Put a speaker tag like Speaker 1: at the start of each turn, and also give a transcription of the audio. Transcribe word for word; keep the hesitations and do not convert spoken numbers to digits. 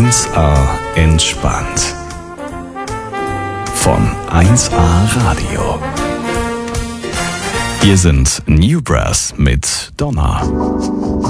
Speaker 1: eins A entspannt. Von eins A Radio. Hier sind New Brass mit Donna.